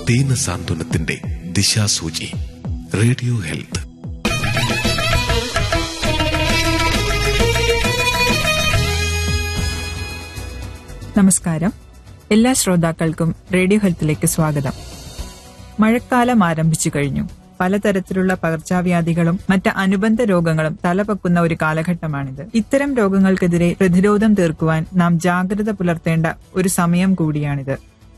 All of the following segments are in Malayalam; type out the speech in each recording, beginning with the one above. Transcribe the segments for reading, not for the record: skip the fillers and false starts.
ദീനസാന്ത്വനത്തിന്റെ ദിശാസൂചി. Radio health. നമസ്കാരം. എല്ലാ ശ്രോതാക്കൾക്കും റേഡിയോ ഹെൽത്തിലേക്ക് സ്വാഗതം. മഴക്കാലം ആരംഭിച്ചു കഴിഞ്ഞു. പലതരത്തിലുള്ള പകർച്ചവ്യാധികളും മറ്റ് അനുബന്ധ രോഗങ്ങളും തലപൊക്കുന്ന ഒരു കാലഘട്ടമാണിത്. ഇത്തരം രോഗങ്ങൾക്കെതിരെ പ്രതിരോധം തീർക്കുവാൻ നാം ജാഗ്രത പുലർത്തേണ്ട ഒരു സമയം കൂടിയാണിത്.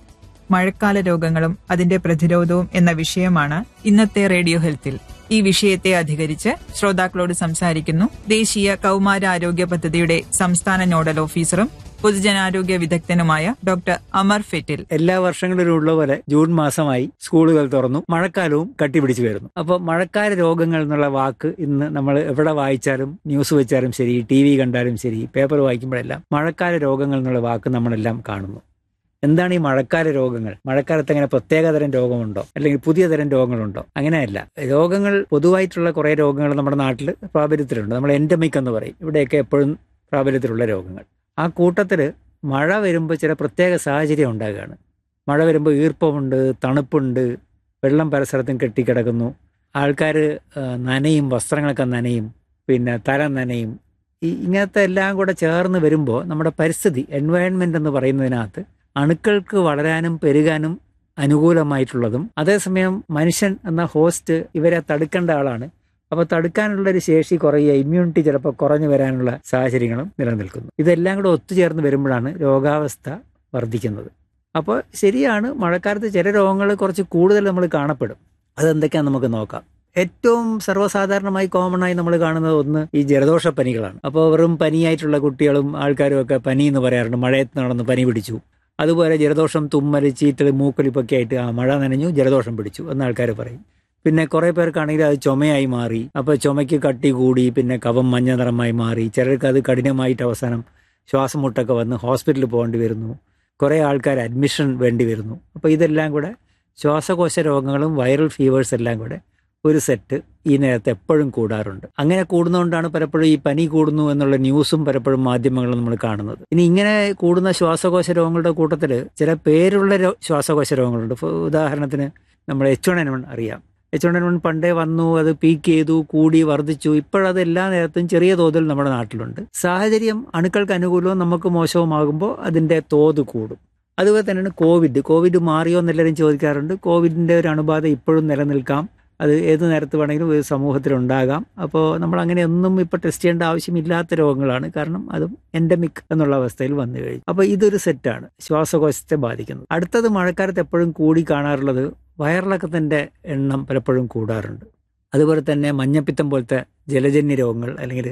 മഴക്കാല രോഗങ്ങളും അതിന്റെ പ്രതിരോധവും എന്ന വിഷയമാണ് ഇന്നത്തെ റേഡിയോ ഹെൽത്തിൽ. ഈ വിഷയത്തെ അധികരിച്ച് ശ്രോതാക്കളോട് സംസാരിക്കുന്നു ദേശീയ കൗമാരാരോഗ്യ പദ്ധതിയുടെ സംസ്ഥാന നോഡൽ ഓഫീസറും പൊതുജനാരോഗ്യ വിദഗ്ധനുമായ ഡോക്ടർ അമർ ഫെറ്റിൽ. എല്ലാ വർഷങ്ങളിലും ഉള്ള പോലെ ജൂൺ മാസമായി സ്കൂളുകൾ തുറന്നു, മഴക്കാലവും കട്ടിപിടിച്ചു വരുന്നു. അപ്പോൾ മഴക്കാല രോഗങ്ങൾ എന്നുള്ള വാക്ക് ഇന്ന് നമ്മൾ എവിടെ വായിച്ചാലും, ന്യൂസ് വെച്ചാലും ശരി, TV കണ്ടാലും ശരി, പേപ്പർ വായിക്കുമ്പോഴെല്ലാം മഴക്കാല രോഗങ്ങൾ എന്നുള്ള വാക്ക് നമ്മളെല്ലാം കാണുന്നു. എന്താണ് ഈ മഴക്കാല രോഗങ്ങൾ? മഴക്കാലത്ത് അങ്ങനെ പ്രത്യേകതരം രോഗമുണ്ടോ, അല്ലെങ്കിൽ പുതിയ തരം രോഗങ്ങളുണ്ടോ? അങ്ങനെയല്ല. രോഗങ്ങൾ പൊതുവായിട്ടുള്ള കുറേ രോഗങ്ങൾ നമ്മുടെ നാട്ടിൽ പ്രാബല്യത്തിലുണ്ട്. നമ്മൾ എൻഡമിക് എന്ന് പറയും. ഇവിടെയൊക്കെ എപ്പോഴും പ്രാബല്യത്തിലുള്ള രോഗങ്ങൾ. ആ കൂട്ടത്തിൽ മഴ വരുമ്പോൾ ചില പ്രത്യേക സാഹചര്യം ഉണ്ടാകുകയാണ്. മഴ വരുമ്പോൾ ഈർപ്പമുണ്ട്, തണുപ്പുണ്ട്, വെള്ളം പല സ്ഥലത്തും കെട്ടിക്കിടക്കുന്നു, ആൾക്കാർ നനയും, വസ്ത്രങ്ങളൊക്കെ നനയും, പിന്നെ തല നനയും. ഇങ്ങനത്തെ എല്ലാം കൂടെ ചേർന്ന് വരുമ്പോൾ നമ്മുടെ പരിസ്ഥിതി, എൻവയൺമെൻ്റ് എന്ന് പറയുന്നതിനകത്ത് അണുക്കൾക്ക് വളരാനും പെരുകാനും അനുകൂലമായിട്ടുള്ളതും, അതേസമയം മനുഷ്യൻ എന്ന ഹോസ്റ്റ് ഇവരെ തടുക്കേണ്ട ആളാണ്. അപ്പോൾ തടുക്കാനുള്ളൊരു ശേഷി കുറയുക, ഇമ്മ്യൂണിറ്റി ചിലപ്പോൾ കുറഞ്ഞു വരാനുള്ള സാഹചര്യങ്ങളും നിലനിൽക്കുന്നു. ഇതെല്ലാം കൂടെ ഒത്തുചേർന്ന് വരുമ്പോഴാണ് രോഗാവസ്ഥ വർദ്ധിക്കുന്നത്. അപ്പോൾ ശരിയാണ്, മഴക്കാലത്ത് ചില രോഗങ്ങൾ കുറച്ച് കൂടുതൽ നമ്മൾ കാണപ്പെടും. അതെന്തൊക്കെയാണെന്ന് നമുക്ക് നോക്കാം. ഏറ്റവും സർവ്വസാധാരണമായി കോമണായി നമ്മൾ കാണുന്നത് ഒന്ന് ഈ ജലദോഷപ്പനികളാണ്. അപ്പോൾ വെറും പനിയായിട്ടുള്ള കുട്ടികളും ആൾക്കാരും ഒക്കെ പനി എന്ന് പറയാറുണ്ട്. മഴയത്ത് നടന്ന് പനി പിടിച്ചു. അതുപോലെ ജലദോഷം, തുമ്മൽ, ചീറ്റൽ, മൂക്കൊലിപ്പൊക്കെ ആയിട്ട് മഴ നനഞ്ഞു, ജലദോഷം പിടിച്ചു എന്ന് ആൾക്കാർ പറയും. പിന്നെ കുറേ പേർക്കാണെങ്കിൽ അത് ചുമയായി മാറി. അപ്പോൾ ചുമയ്ക്ക് കട്ടി കൂടി, പിന്നെ കഫം മഞ്ഞ നിറമായി മാറി. ചിലർക്ക് അത് കഠിനമായിട്ട് അവസാനം ശ്വാസം മുട്ടൊക്കെ വന്ന് ഹോസ്പിറ്റലിൽ പോകേണ്ടി വരുന്നു. കുറേ ആൾക്കാർ അഡ്മിഷൻ വേണ്ടി വരുന്നു. അപ്പോൾ ഇതെല്ലാം കൂടെ ശ്വാസകോശ രോഗങ്ങളും വൈറൽ ഫീവേഴ്സ് എല്ലാം കൂടെ ഒരു സെറ്റ് ഈ നേരത്തെ എപ്പോഴും കൂടാറുണ്ട്. അങ്ങനെ കൂടുന്നതുകൊണ്ടാണ് പലപ്പോഴും ഈ പനി കൂടുന്നു എന്നുള്ള ന്യൂസും പലപ്പോഴും മാധ്യമങ്ങളും നമ്മൾ കാണുന്നത്. ഇനി ഇങ്ങനെ കൂടുന്ന ശ്വാസകോശ രോഗങ്ങളുടെ കൂട്ടത്തിൽ ചില പേരുള്ള ശ്വാസകോശ രോഗങ്ങളുണ്ട്. ഉദാഹരണത്തിന് നമ്മൾ H1N1 അറിയാം. H1N1 പണ്ടേ വന്നു, അത് പീക്ക് ചെയ്തു, കൂടി, വർദ്ധിച്ചു. ഇപ്പോഴത് എല്ലാ നേരത്തും ചെറിയ തോതിൽ നമ്മുടെ നാട്ടിലുണ്ട്. സാഹചര്യം അണുക്കൾക്ക് അനുകൂലവും നമുക്ക് മോശവുമാകുമ്പോൾ അതിൻ്റെ തോത് കൂടും. അതുപോലെ തന്നെയാണ് കോവിഡ് മാറിയോ എന്നെല്ലാവരും ചോദിക്കാറുണ്ട്. കോവിഡിൻ്റെ ഒരു അണുബാധ ഇപ്പോഴും നിലനിൽക്കാം. അത് ഏത് നേരത്ത് വേണമെങ്കിലും ഒരു സമൂഹത്തിലുണ്ടാകാം. അപ്പോൾ നമ്മൾ അങ്ങനെയൊന്നും ഇപ്പോൾ ടെസ്റ്റ് ചെയ്യേണ്ട ആവശ്യമില്ലാത്ത രോഗങ്ങളാണ്. കാരണം അതും എൻഡമിക് എന്നുള്ള അവസ്ഥയിൽ വന്നു കഴിഞ്ഞു. അപ്പോൾ ഇതൊരു സെറ്റാണ് ശ്വാസകോശത്തെ ബാധിക്കുന്നത്. അടുത്തത് മഴക്കാലത്ത് എപ്പോഴും കൂടി കാണാറുള്ളത് വയറിളക്കത്തിൻ്റെ എണ്ണം പലപ്പോഴും കൂടാറുണ്ട്. അതുപോലെ തന്നെ മഞ്ഞപ്പിത്തം പോലത്തെ ജലജന്യ രോഗങ്ങൾ, അല്ലെങ്കിൽ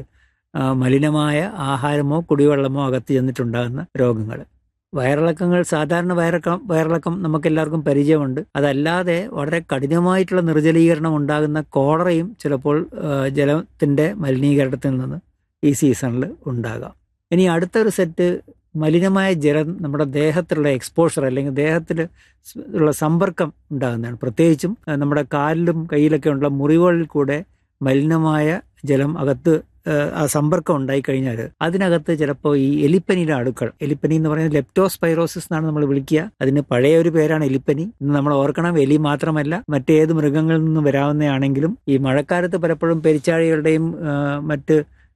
മലിനമായ ആഹാരമോ കുടിവെള്ളമോ അകത്ത് ചെന്നിട്ടുണ്ടാകുന്ന രോഗങ്ങൾ. വയറിളക്കങ്ങൾ, സാധാരണ വയറിളക്കം നമുക്കെല്ലാവർക്കും പരിചയമുണ്ട്. അതല്ലാതെ വളരെ കഠിനമായിട്ടുള്ള നിർജ്ജലീകരണം ഉണ്ടാകുന്ന കോളറയും ചിലപ്പോൾ ജലത്തിൻ്റെ മലിനീകരണത്തിൽ നിന്ന് ഈ സീസണിൽ ഉണ്ടാകാം. ഇനി അടുത്തൊരു സെറ്റ് മലിനമായ ജലം നമ്മുടെ ദേഹത്തിലുള്ള എക്സ്പോഷർ, അല്ലെങ്കിൽ ദേഹത്തിൽ ഉള്ള സമ്പർക്കം ഉണ്ടാകുന്നതാണ്. പ്രത്യേകിച്ചും നമ്മുടെ കാലിലും കയ്യിലൊക്കെ ഉള്ള മുറിവുകളിൽ കൂടെ മലിനമായ ജലം അകത്ത് ആ സമ്പർക്കം ഉണ്ടായിക്കഴിഞ്ഞാൽ അതിനകത്ത് ചിലപ്പോൾ ഈ എലിപ്പനിയുടെ അണുക്കൾ, എലിപ്പനി എന്ന് പറയുന്നത് ലെപ്റ്റോസ്പൈറോസിസ് എന്നാണ് നമ്മൾ വിളിക്കുക. അതിന് പഴയ ഒരു പേരാണ് എലിപ്പനി. ഇന്ന് നമ്മൾ ഓർക്കണം, എലി മാത്രമല്ല മറ്റേത് മൃഗങ്ങളിൽ നിന്നും വരാവുന്നതാണെങ്കിലും ഈ മഴക്കാലത്ത് പലപ്പോഴും പെരിച്ചാഴികളുടെയും മറ്റ്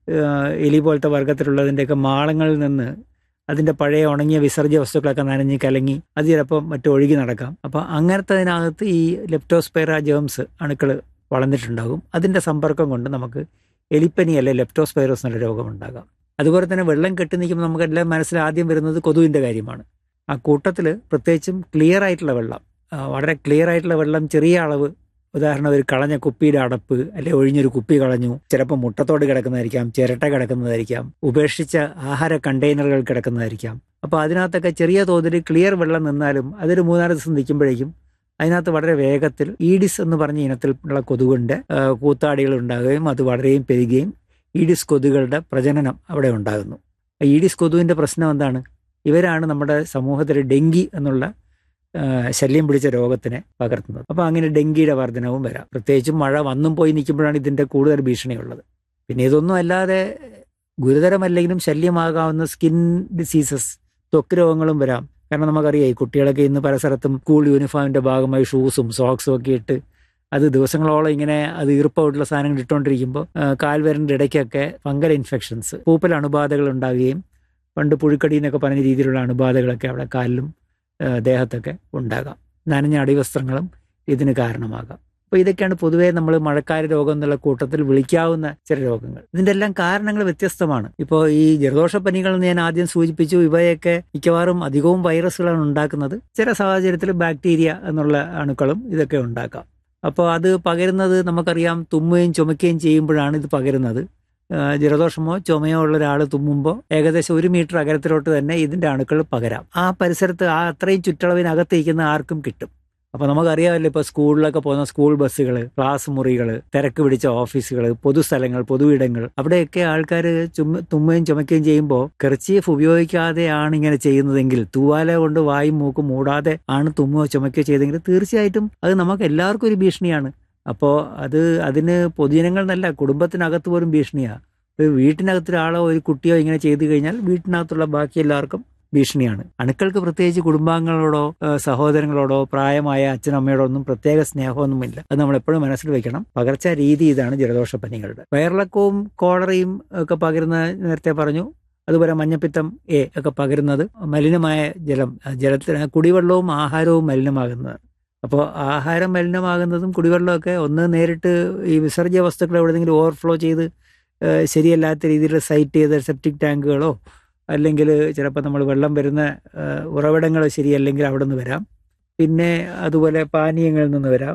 എലി പോലത്തെ വർഗത്തിലുള്ളതിൻ്റെയൊക്കെ മാളങ്ങളിൽ നിന്ന് അതിൻ്റെ പഴയ ഉണങ്ങിയ വിസർജ്യ വസ്തുക്കളൊക്കെ നനഞ്ഞ് കലങ്ങി അത് ചിലപ്പോൾ മറ്റൊഴുകി നടക്കാം. അപ്പോൾ അങ്ങനത്തതിനകത്ത് ഈ ലെപ്റ്റോസ്പൈറ ജേംസ് അണുക്കൾ വളർന്നിട്ടുണ്ടാകും. അതിൻ്റെ സമ്പർക്കം കൊണ്ട് നമുക്ക് എലിപ്പനി അല്ലെ ലെപ്റ്റോസ്പൈറോസ് എന്നുള്ള രോഗമുണ്ടാകാം. അതുപോലെ തന്നെ വെള്ളം കെട്ടി നിൽക്കുമ്പോൾ നമുക്കെല്ലാം മനസ്സിൽ ആദ്യം വരുന്നത് കൊതുവിൻ്റെ കാര്യമാണ്. ആ കൂട്ടത്തിൽ പ്രത്യേകിച്ചും ക്ലിയർ ആയിട്ടുള്ള വെള്ളം, വളരെ ക്ലിയർ ആയിട്ടുള്ള വെള്ളം, ചെറിയ അളവ്, ഉദാഹരണം ഒരു കളഞ്ഞ കുപ്പിയുടെ അടപ്പ്, അല്ലെങ്കിൽ ഒഴിഞ്ഞൊരു കുപ്പി കളഞ്ഞു, ചിലപ്പോൾ മുട്ടത്തോട് കിടക്കുന്നതായിരിക്കാം, ചിരട്ട കിടക്കുന്നതായിരിക്കാം, ഉപേക്ഷിച്ച ആഹാര കണ്ടെയ്നറുകൾ കിടക്കുന്നതായിരിക്കാം. അപ്പോൾ അതിനകത്തൊക്കെ ചെറിയ തോതിൽ ക്ലിയർ വെള്ളം നിന്നാലും അതൊരു 3-4 ദിവസം നിൽക്കുമ്പോഴേക്കും അതിനകത്ത് വളരെ വേഗത്തിൽ ഈഡിസ് എന്ന് പറഞ്ഞ ഇനത്തിലുള്ള കൊതുകിൻ്റെ കൂത്താടികൾ ഉണ്ടാകുകയും അത് വളരെയും പെരുകുകയും ഈഡിസ് കൊതുകുകളുടെ പ്രജനനം അവിടെ ഉണ്ടാകുന്നു. ഈഡിസ് കൊതുവിൻ്റെ പ്രശ്നം എന്താണ്? ഇവരാണ് നമ്മുടെ സമൂഹത്തിൽ ഡെങ്കി എന്നുള്ള ശല്യം പിടിച്ച രോഗത്തിനെ പകർത്തുന്നത്. അപ്പോൾ അങ്ങനെ ഡെങ്കിയുടെ വർധനവും വരാം. പ്രത്യേകിച്ചും മഴ വന്നും പോയി നിൽക്കുമ്പോഴാണ് ഇതിൻ്റെ കൂടുതൽ ഭീഷണിയുള്ളത്. പിന്നെ ഇതൊന്നും അല്ലാതെ ഗുരുതരമല്ലെങ്കിലും ശല്യമാകാവുന്ന സ്കിൻ ഡിസീസസ്, ത്വക്ക് രോഗങ്ങളും വരാം. കാരണം നമുക്കറിയാം ഈ കുട്ടികളൊക്കെ ഇന്ന് പല സ്ഥലത്തും സ്കൂൾ യൂണിഫോമിന്റെ ഭാഗമായി ഷൂസും സോക്സും ഒക്കെ ഇട്ട് അത് ദിവസങ്ങളോളം ഇങ്ങനെ അത് ഈർപ്പമായിട്ടുള്ള സാധനങ്ങൾ ഇട്ടുകൊണ്ടിരിക്കുമ്പോൾ കാൽവിരലിൻ്റെ ഇടയ്ക്കൊക്കെ ഫംഗൽ ഇൻഫെക്ഷൻസ്, പൂപ്പൽ അണുബാധകൾ ഉണ്ടാവുകയും പണ്ട് പുഴുക്കടി എന്നൊക്കെ പറഞ്ഞ രീതിയിലുള്ള അണുബാധകളൊക്കെ അവിടെ കാലിലും ദേഹത്തൊക്കെ ഉണ്ടാകാം. നനഞ്ഞ അടിവസ്ത്രങ്ങളും ഇതിന് കാരണമാകാം. അപ്പോൾ ഇതൊക്കെയാണ് പൊതുവേ നമ്മൾ മഴക്കാല രോഗം എന്നുള്ള കൂട്ടത്തിൽ വിളിക്കാവുന്ന ചില രോഗങ്ങൾ. ഇതിൻ്റെ എല്ലാം കാരണങ്ങൾ വ്യത്യസ്തമാണ്. ഇപ്പോൾ ഈ ജലദോഷപ്പനികൾ ഞാൻ ആദ്യം സൂചിപ്പിച്ചു, ഇവയൊക്കെ മിക്കവാറും അധികവും വൈറസുകളാണ് ഉണ്ടാക്കുന്നത്. ചില സാഹചര്യത്തിൽ ബാക്ടീരിയ എന്നുള്ള അണുക്കളും ഇതൊക്കെ ഉണ്ടാക്കാം. അപ്പോൾ അത് പകരുന്നത് നമുക്കറിയാം, തുമ്മുകയും ചുമയ്ക്കുകയും ചെയ്യുമ്പോഴാണ് ഇത് പകരുന്നത്. ജലദോഷമോ ചുമയോ ഉള്ള ഒരാൾ തുമ്മുമ്പോൾ ഏകദേശം 1 മീറ്റർ അകലത്തിലോട്ട് തന്നെ ഇതിൻ്റെ അണുക്കൾ പകരാം. ആ പരിസരത്ത് അത്രയും ചുറ്റളവിനകത്തിരിക്കുന്ന ആർക്കും കിട്ടും. അപ്പോൾ നമുക്കറിയാമല്ലോ, ഇപ്പോൾ സ്കൂളിലൊക്കെ പോകുന്ന സ്കൂൾ ബസ്സുകൾ, ക്ലാസ് മുറികൾ, തിരക്ക് പിടിച്ച ഓഫീസുകൾ, പൊതുസ്ഥലങ്ങൾ, പൊതുയിടങ്ങൾ, അവിടെയൊക്കെ ആൾക്കാർ തുമ്മുകയും ചുമയ്ക്കുകയും ചെയ്യുമ്പോൾ കർച്ചീഫ് ഉപയോഗിക്കാതെയാണ് ഇങ്ങനെ ചെയ്യുന്നതെങ്കിൽ, തൂവാല കൊണ്ട് വായും മൂക്കും മൂടാതെ ആണ് തുമ്മുകയോ ചുമയ്ക്കുകയോ ചെയ്തെങ്കിൽ തീർച്ചയായിട്ടും അത് നമുക്ക് എല്ലാവർക്കും ഒരു ഭീഷണിയാണ്. അപ്പോൾ അതിന് പൊതുജനങ്ങൾ എന്നല്ല, കുടുംബത്തിനകത്ത് പോലും ഭീഷണിയാണ്. ഇപ്പോൾ വീട്ടിനകത്തൊരാളോ ഒരു കുട്ടിയോ ഇങ്ങനെ ചെയ്തു കഴിഞ്ഞാൽ വീട്ടിനകത്തുള്ള ബാക്കി എല്ലാവർക്കും ഭീഷണിയാണ്. അണുക്കൾക്ക് പ്രത്യേകിച്ച് കുടുംബാംഗങ്ങളോടോ സഹോദരങ്ങളോടോ പ്രായമായ അച്ഛനമ്മയോടോ ഒന്നും പ്രത്യേക സ്നേഹമൊന്നുമില്ല. അത് നമ്മൾ എപ്പോഴും മനസ്സിൽ വെക്കണം. പകർച്ച രീതി ഇതാണ് ജലദോഷപ്പനികളുടെ. വയറിളക്കവും കോളറയും ഒക്കെ പകരുന്ന നേരത്തെ പറഞ്ഞു. അതുപോലെ മഞ്ഞപ്പിത്തം ഒക്കെ പകരുന്നത് മലിനമായ ജലത്തിന് കുടിവെള്ളവും ആഹാരവും മലിനമാകുന്നതാണ്. അപ്പോൾ ആഹാരം മലിനമാകുന്നതും കുടിവെള്ളമൊക്കെ ഒന്ന് നേരിട്ട് ഈ വിസർജ്യ വസ്തുക്കൾ എവിടെയെങ്കിലും ഓവർഫ്ലോ ചെയ്ത് ശരിയല്ലാത്ത രീതിയിൽ സൈറ്റ് ചെയ്ത സെപ്റ്റിക് ടാങ്കുകളോ അല്ലെങ്കിൽ ചിലപ്പോൾ നമ്മൾ വെള്ളം വരുന്ന ഉറവിടങ്ങൾ ശരിയല്ലെങ്കിൽ അവിടെ നിന്ന് വരാം. പിന്നെ അതുപോലെ പാനീയങ്ങളിൽ നിന്ന് വരാം.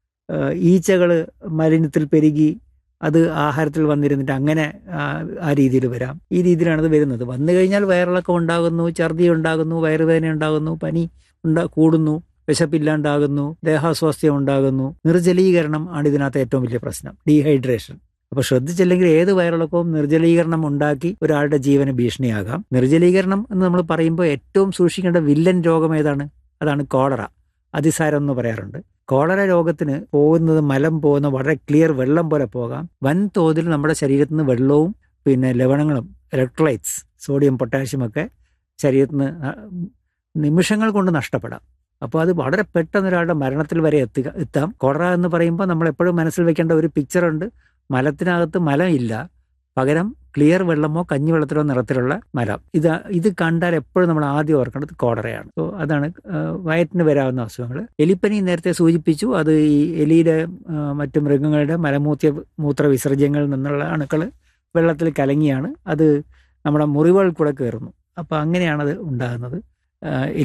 ഈച്ചകൾ മലിനത്തിൽ പെരുകി അത് ആഹാരത്തിൽ വന്നിരുന്നിട്ട് അങ്ങനെ ആ രീതിയിൽ വരാം. ഈ രീതിയിലാണ് അത് വരുന്നത്. വന്നു കഴിഞ്ഞാൽ വയറിളക്കം ഉണ്ടാകുന്നു, ഛർദി ഉണ്ടാകുന്നു, വയറുവേദന ഉണ്ടാകുന്നു, പനി കൂടുന്നു, വിശപ്പില്ലാണ്ടാകുന്നു, ദേഹാസ്വാസ്ഥ്യം ഉണ്ടാകുന്നു. നിർജ്ജലീകരണം ആണ് ഇതിനകത്ത് ഏറ്റവും വലിയ പ്രശ്നം, ഡീഹൈഡ്രേഷൻ. അപ്പോൾ ശ്രദ്ധിച്ചില്ലെങ്കിൽ ഏത് വയറിളക്കവും നിർജ്ജലീകരണം ഉണ്ടാക്കി ഒരാളുടെ ജീവന് ഭീഷണിയാകാം. നിർജ്ജലീകരണം എന്ന് നമ്മൾ പറയുമ്പോൾ ഏറ്റവും സൂക്ഷിക്കേണ്ട വില്ലൻ രോഗം ഏതാണ്? അതാണ് കോളറ. അതിസാരം എന്ന് പറയാറുണ്ട്. കോളറ രോഗത്തിന് പോകുന്നത് മലം പോകുന്ന വളരെ ക്ലിയർ വെള്ളം പോലെ പോകാം. വൻതോതിൽ നമ്മുടെ ശരീരത്തിൽ നിന്ന് വെള്ളവും പിന്നെ ലവണങ്ങളും, ഇലക്ട്രോലൈറ്റ്സ്, സോഡിയം പൊട്ടാഷ്യം ഒക്കെ ശരീരത്തിൽ നിന്ന് നിമിഷങ്ങൾ കൊണ്ട് നഷ്ടപ്പെടാം. അപ്പോൾ അത് വളരെ പെട്ടെന്ന് ഒരാളുടെ മരണത്തിൽ വരെ എത്താം. കോളറ എന്ന് പറയുമ്പോൾ നമ്മൾ എപ്പോഴും മനസ്സിൽ വെക്കേണ്ട ഒരു പിക്ചറുണ്ട്. മലത്തിനകത്ത് മലം ഇല്ല, പകരം ക്ലിയർ വെള്ളമോ കഞ്ഞിവെള്ളത്തിലോ നിറത്തിലുള്ള മലം. ഇത് കണ്ടാൽ എപ്പോഴും നമ്മൾ ആദ്യം ഓർക്കേണ്ടത് കോളറയാണ്. സോ അതാണ് വയറ്റിന് വരാവുന്ന അസുഖങ്ങൾ. എലിപ്പനി നേരത്തെ സൂചിപ്പിച്ചു. അത് ഈ എലിയുടെ മറ്റു മൃഗങ്ങളുടെ മൂത്ര വിസർജ്യങ്ങളിൽ നിന്നുള്ള അണുക്കൾ വെള്ളത്തിൽ കലങ്ങിയാണ് അത് നമ്മുടെ മുറിവുകൾ കൂടെ കയറുന്നു. അപ്പോൾ അങ്ങനെയാണത് ഉണ്ടാകുന്നത്.